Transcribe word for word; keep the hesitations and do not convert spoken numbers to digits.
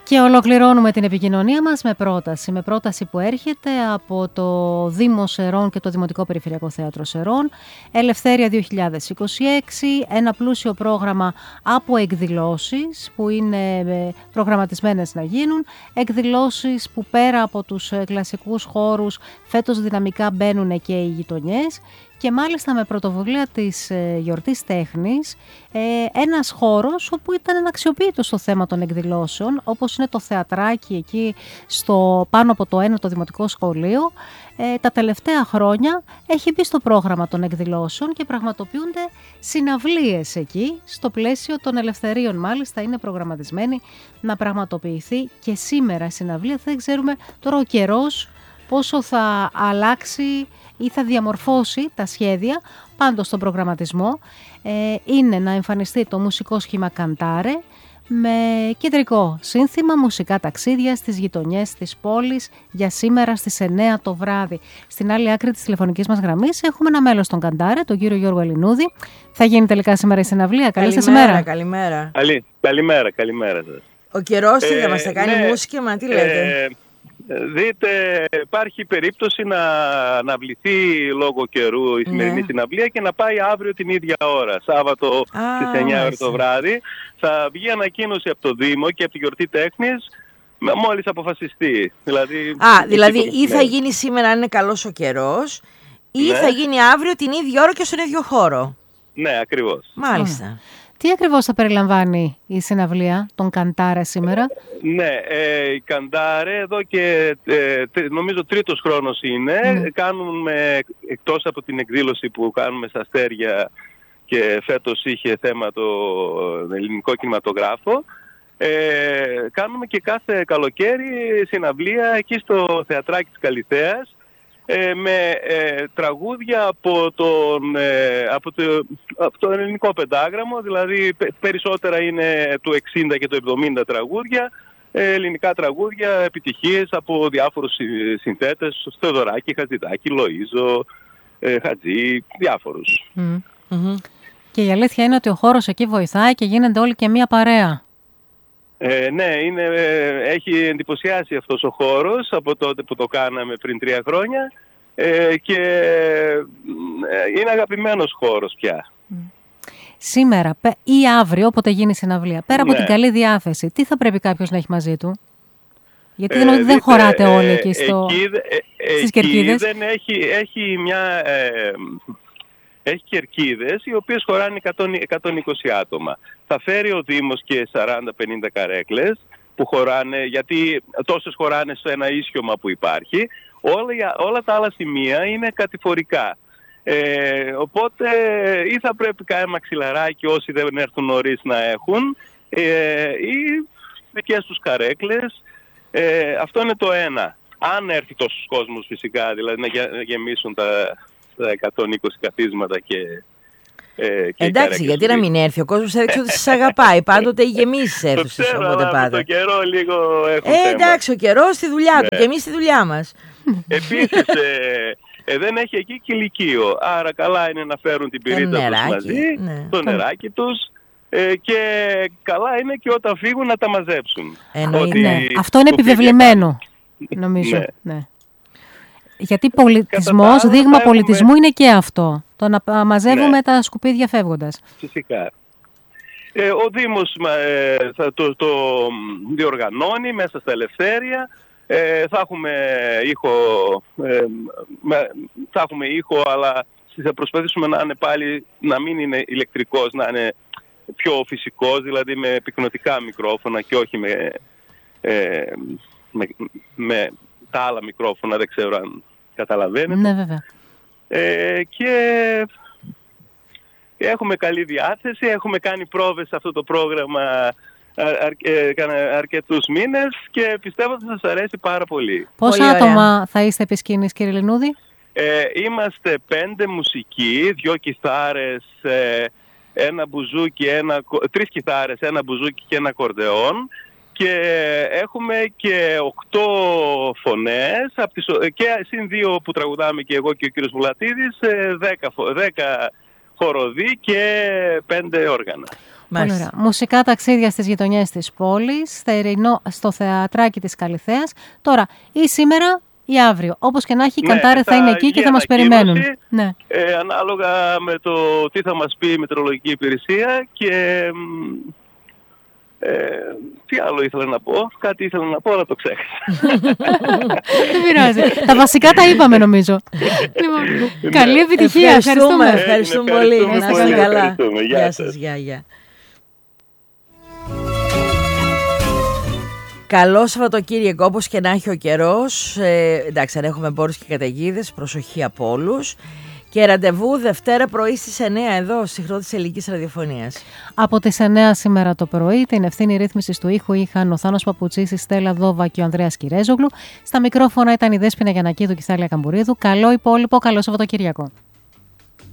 Και ολοκληρώνουμε την επικοινωνία μας με πρόταση. Με πρόταση που έρχεται από το Δήμο Σερών και το Δημοτικό Περιφερειακό Θέατρο Σερών. Ελευθέρια δύο χιλιάδες είκοσι έξι, ένα πλούσιο πρόγραμμα από εκδηλώσεις που είναι προγραμματισμένες να γίνουν. Εκδηλώσεις που πέρα από τους κλασικούς χώρους φέτος δυναμικά μπαίνουν και οι γειτονιές. Και μάλιστα με πρωτοβουλία της ε, γιορτής τέχνης, ε, ένας χώρος όπου ήταν αναξιοποιητός στο θέμα των εκδηλώσεων, όπως είναι το θεατράκι εκεί στο, πάνω από το ένατο δημοτικό σχολείο, ε, τα τελευταία χρόνια έχει μπει στο πρόγραμμα των εκδηλώσεων και πραγματοποιούνται συναυλίες εκεί, στο πλαίσιο των ελευθερίων μάλιστα είναι προγραμματισμένη να πραγματοποιηθεί και σήμερα η συναυλία. Δεν ξέρουμε τώρα ο καιρός πόσο θα αλλάξει ή θα διαμορφώσει τα σχέδια. Πάντως στον προγραμματισμό ε, είναι να εμφανιστεί το μουσικό σχήμα Καντάρε με κεντρικό σύνθημα μουσικά ταξίδια στις γειτονιές της πόλης για σήμερα στις εννέα το βράδυ. Στην άλλη άκρη της τηλεφωνικής μας γραμμής έχουμε ένα μέλος των Καντάρε, τον κύριο Γιώργο Ελληνούδη. Θα γίνει τελικά σήμερα η συναυλία. Καλή σας ημέρα. Καλημέρα. Καλή, καλημέρα, καλημέρα σας. Ο καιρός τι ε, θα μας θα κάνει, ναι, μουσική, μα τι λέτε. Ε, Δείτε, υπάρχει περίπτωση να αναβληθεί λόγω καιρού η σημερινή ναι. συναυλία και να πάει αύριο την ίδια ώρα, Σάββατο ah, στις εννιά ώρα το βράδυ. Θα βγει ανακοίνωση από το Δήμο και από τη γιορτή τέχνης μόλις αποφασιστεί. Δηλαδή, Α, δηλαδή ή θα γίνει σήμερα αν είναι καλός ο καιρός ή ναι. θα γίνει αύριο την ίδια ώρα και στον ίδιο χώρο. Ναι, ακριβώς. Μάλιστα. Mm. Τι ακριβώς θα περιλαμβάνει η συναυλία των Καντάρε σήμερα? Ναι, ε, η Καντάρε εδώ και ε, νομίζω τρίτος χρόνος είναι. Mm. Κάνουμε, εκτός από την εκδήλωση που κάνουμε στα Αστέρια και φέτος είχε θέμα το ελληνικό κινηματογράφο, ε, κάνουμε και κάθε καλοκαίρι συναυλία εκεί στο θεατράκι της Καλιθέας, Ε, με ε, τραγούδια από, τον, ε, από, το, από το ελληνικό πεντάγραμμο, δηλαδή πε, περισσότερα είναι του εξήντα και του εβδομήντα τραγούδια, ε, ελληνικά τραγούδια, επιτυχίες από διάφορους συνθέτες, Θεοδωράκη, Χατζηδάκη, Λοΐζο, ε, Χατζή, διάφορους. Mm. Mm-hmm. Και η αλήθεια είναι ότι ο χώρος εκεί βοηθάει και γίνονται όλοι και μία παρέα. Ε, ναι, είναι, έχει εντυπωσιάσει αυτός ο χώρος από τότε που το κάναμε πριν τρία χρόνια ε, και είναι αγαπημένος χώρος πια. Σήμερα ή αύριο, όποτε γίνει η συναυλία, πέρα από ναι. την καλή διάθεση, τι θα πρέπει κάποιος να έχει μαζί του? Γιατί ε, δεν, δεν χωράτε όλοι εκεί στο, εκεί, ε, στις κερκίδες. Δεν έχει, έχει μια... Ε, Έχει κερκίδες οι οποίες χωράνε εκατόν είκοσι άτομα. Θα φέρει ο Δήμος και σαράντα πενήντα καρέκλες που χωράνε, γιατί τόσες χωράνε σε ένα ίσιωμα που υπάρχει. Όλα, όλα τα άλλα σημεία είναι κατηφορικά. Ε, οπότε ή θα πρέπει κάνα μαξιλαράκι όσοι δεν έρθουν νωρίς να έχουν ε, ή δικές τους καρέκλες. Ε, αυτό είναι το ένα. Αν έρθει τόσος κόσμος φυσικά, δηλαδή να γεμίσουν τα... τα εκατόν είκοσι καθίσματα και, ε, και εντάξει, γιατί να μην έρθει ο κόσμος, έδειξε ότι σας αγαπάει. Πάντοτε οι γεμίσεις αίθουσες. Το ξέρω, αλλά το καιρό λίγο έχουν ε, θέμα. Εντάξει, ο καιρός στη δουλειά ναι. του και εμείς στη δουλειά μας. Επίσης, ε, ε, δεν έχει εκεί και ηλικείο. Άρα καλά είναι να φέρουν την πυρίτα τους μαζί, ναι. το νεράκι τους. Ε, και καλά είναι και όταν φύγουν να τα μαζέψουν. Ότι, ναι. Αυτό είναι επιβεβλημένο, νομίζω. Ναι. Ναι. Γιατί πολιτισμός, δείγμα έχουμε... πολιτισμού είναι και αυτό. Το να μαζεύουμε ναι. τα σκουπίδια φεύγοντας. Φυσικά. Ε, ο Δήμος ε, θα το, το διοργανώνει μέσα στα Ελευθέρια. Ε, θα έχουμε ήχο, ε, θα έχουμε ήχο, αλλά θα προσπαθήσουμε να είναι πάλι, να μην είναι ηλεκτρικός, να είναι πιο φυσικός, δηλαδή με πυκνωτικά μικρόφωνα και όχι με, ε, με, με τα άλλα μικρόφωνα, δεν ξέρω αν καταλαβαίνετε. Ναι, βέβαια. Ε, και έχουμε καλή διάθεση, έχουμε κάνει πρόβες σε αυτό το πρόγραμμα αρ, αρ, αρκετούς μήνες και πιστεύω ότι θα σας αρέσει πάρα πολύ. Πόσα πολύ άτομα ωραία. Θα είστε επί σκηνής, κύριε Ελληνούδη? Ε, είμαστε πέντε μουσικοί, δυο κιθάρες, ε, ένα μπουζούκι, ένα, τρεις κιθάρες, ένα μπουζούκι και ένα κορδεόν. Και έχουμε και οκτώ φωνές, από τις, και συν δύο που τραγουδάμε και εγώ και ο κύριος Βουλατίδης, δέκα, δέκα χοροδοί και πέντε όργανα. Πολύ ωραία. Μουσικά ταξίδια στις γειτονιές της πόλης, θερινό στο θεατράκι της Καλιθέας. Τώρα, ή σήμερα ή αύριο. Όπως και να έχει, η ναι, Καντάρε θα είναι εκεί και θα μας περιμένουν. Ναι. Ε, ανάλογα με το τι θα μας πει η Μετεωρολογική Υπηρεσία και... Ε, τι άλλο ήθελα να πω, κάτι ήθελα να πω, αλλά το ξέχασα. Δεν πειράζει. Τα βασικά τα είπαμε νομίζω. Λοιπόν, καλή επιτυχία. Ευχαριστούμε, ευχαριστούμε πολύ. Να είστε καλά. Γεια σας. Γεια, γεια. Καλό Σαββατοκύριακο, όπως και να έχει ο καιρός. Ε, εντάξει, αν έχουμε μπόρους και καταιγίδες, προσοχή από όλους. Και ραντεβού Δευτέρα πρωί στις εννιά εδώ, συχνό της Ελληνικής Ραδιοφωνίας. Από τις εννιά σήμερα το πρωί, την ευθύνη ρύθμισης του ήχου είχαν ο Θάνος Παπουτσής, η Στέλλα Δόβα και ο Ανδρέας Κυρέζογλου. Στα μικρόφωνα ήταν η Δέσποινα Γιαννακίδου και η Στάλια Καμπουρίδου. Καλό υπόλοιπο, καλό Σαββατοκύριακο.